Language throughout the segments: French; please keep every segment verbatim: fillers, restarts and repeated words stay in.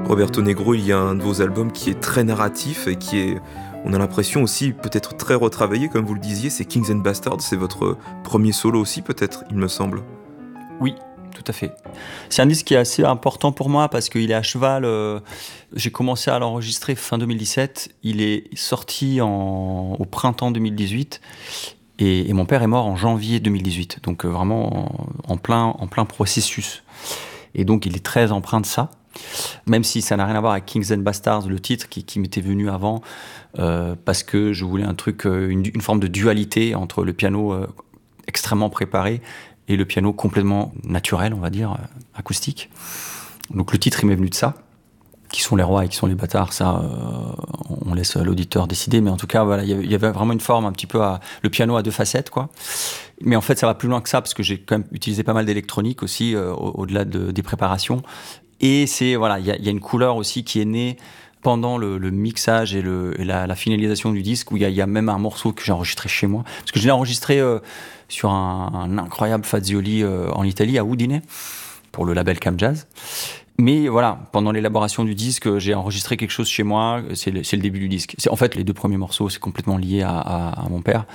Roberto Negro, il y a un de vos albums qui est très narratif et qui est, on a l'impression aussi peut-être très retravaillé, comme vous le disiez, c'est Kings and Bastards, c'est votre premier solo aussi peut-être, il me semble. Oui, tout à fait. C'est un disque qui est assez important pour moi parce qu'il est à cheval. Euh, j'ai commencé à l'enregistrer fin deux mille dix-sept, il est sorti en, au printemps deux mille dix-huit et, et mon père est mort en janvier deux mille dix-huit, donc euh, vraiment en, en, plein, en plein processus. Et donc il est très empreint de ça. Même si ça n'a rien à voir avec Kings and Bastards, le titre qui, qui m'était venu avant, euh, parce que je voulais un truc, une, une forme de dualité entre le piano euh, extrêmement préparé et le piano complètement naturel, on va dire, euh, acoustique. Donc le titre, il m'est venu de ça. Qui sont les rois et qui sont les bâtards, ça, euh, on laisse l'auditeur décider. Mais en tout cas, voilà, il y avait vraiment une forme un petit peu à... Le piano à deux facettes, quoi. Mais en fait, ça va plus loin que ça, parce que j'ai quand même utilisé pas mal d'électronique aussi, euh, au- au-delà de, des préparations. Et c'est, voilà, il y, a- il y a une couleur aussi qui est née pendant le, le mixage et, le, et la, la finalisation du disque, où il y, a- il y a même un morceau que j'ai enregistré chez moi. Parce que je l'ai enregistré euh, sur un, un incroyable Fazioli euh, en Italie, à Udine, pour le label Cam Jazz. Mais voilà, pendant l'élaboration du disque, j'ai enregistré quelque chose chez moi, c'est le, c'est le début du disque. C'est, en fait, les deux premiers morceaux, c'est complètement lié à, à, à mon père.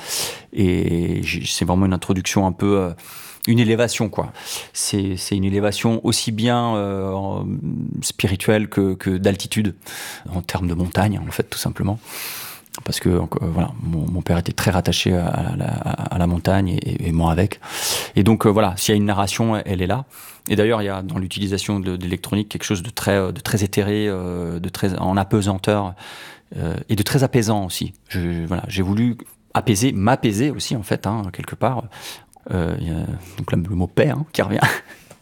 Et j'ai- c'est vraiment une introduction un peu... euh, une élévation, quoi. C'est, c'est une élévation aussi bien euh, en- spirituelle que, que d'altitude, en termes de montagne, en fait, tout simplement. Parce que euh, voilà, mon, mon père était très rattaché à la, à la montagne et, et moi avec. Et donc euh, voilà, s'il y a une narration, elle est là. Et d'ailleurs, il y a dans l'utilisation de, de l'électronique quelque chose de très, de très éthéré, euh, de très en apesanteur euh, et de très apaisant aussi. Je, voilà, j'ai voulu apaiser, m'apaiser aussi en fait, hein, quelque part. Euh, il y a, donc là, le mot paix hein, qui revient.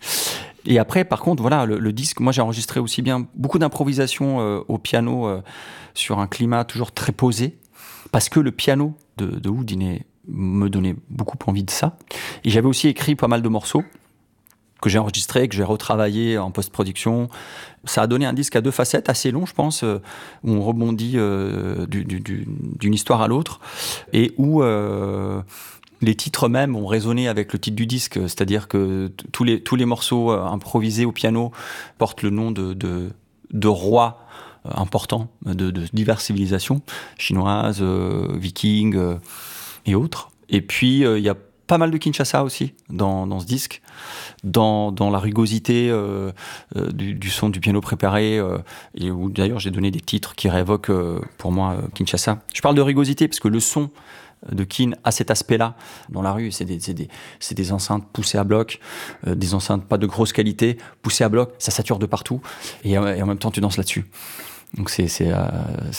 Et après, par contre, voilà, le, le disque, moi j'ai enregistré aussi bien beaucoup d'improvisation euh, au piano euh, sur un climat toujours très posé, parce que le piano de, de Houdini me donnait beaucoup envie de ça. Et j'avais aussi écrit pas mal de morceaux que j'ai enregistrés, que j'ai retravaillés en post-production. Ça a donné un disque à deux facettes, assez long, je pense, euh, où on rebondit euh, du, du, du, d'une histoire à l'autre, et où... Euh, les titres même ont résonné avec le titre du disque, c'est-à-dire que t- tous les, tous les morceaux euh, improvisés au piano portent le nom de, de, de rois euh, importants de, de diverses civilisations, chinoises, euh, vikings euh, et autres. Et puis, euh, il y a pas mal de Kinshasa aussi dans, dans ce disque, dans, dans la rugosité euh, euh, du, du son du piano préparé, euh, et où d'ailleurs j'ai donné des titres qui réévoquent euh, pour moi euh, Kinshasa. Je parle de rugosité parce que le son de Kin a cet aspect-là dans la rue. C'est des, c'est des, c'est des enceintes poussées à bloc, euh, des enceintes pas de grosse qualité, poussées à bloc, ça sature de partout, et, euh, et en même temps tu danses là-dessus. Donc c'est, c'est, euh,